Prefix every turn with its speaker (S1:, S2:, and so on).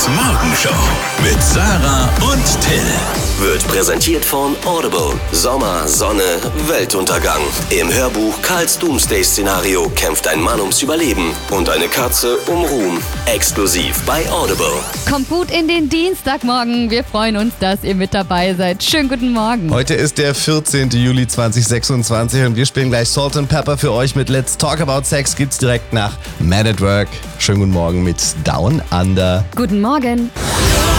S1: Fans Morgenshow mit Sarah und Till.
S2: Wird präsentiert von Audible. Sommer, Sonne, Weltuntergang. Im Hörbuch Karls Doomsday-Szenario kämpft ein Mann ums Überleben und eine Katze um Ruhm. Exklusiv bei Audible.
S3: Kommt gut in den Dienstagmorgen. Wir freuen uns, dass ihr mit dabei seid. Schönen guten Morgen.
S4: Heute ist der 14. Juli 2026 und wir spielen gleich Salt and Pepper für euch mit Let's Talk About Sex. Gibt's direkt nach Man at Work. Schönen guten Morgen mit Down Under.
S3: Guten Morgen.